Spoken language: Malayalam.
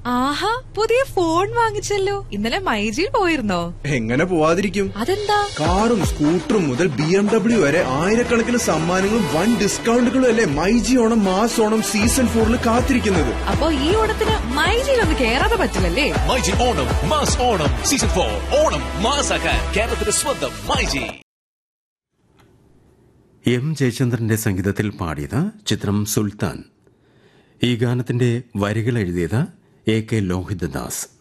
ആഹാ, പുതിയ ഫോൺ വാങ്ങിച്ചല്ലോ. ഇന്നലെ മൈജിയിൽ പോയിരുന്നോ? എങ്ങനെ പോവാതിരിക്കും? അതെന്താ? കാറും സ്കൂട്ടറും മുതൽ BMW വരെ ആയിരക്കണക്കിന് സമ്മാനങ്ങളും വൻ ഡിസ്കൗണ്ടുകളും അല്ലേ മൈജി ഓണം മാസ് ഓണം സീസൺ 4 കാത്തിരിക്കുന്നത്. അപ്പൊ ഈ ഓണത്തിന് മൈജിയിലൊന്ന് കേറാതെ പറ്റില്ലല്ലേ? മൈജി ഓണം മാസ് ഓണം സീസൺ 4 ഓണം മാസാക്കാൻ കേരളത്തിന്റെ സ്വന്തം മൈജി. എം ജയചന്ദ്രന്റെ സംഗീതത്തിൽ പാടിയത് ചിത്രം സുൽത്താൻ. ഈ ഗാനത്തിന്റെ വരികൾ എഴുതിയത് AK ലോഹിതദാസ്.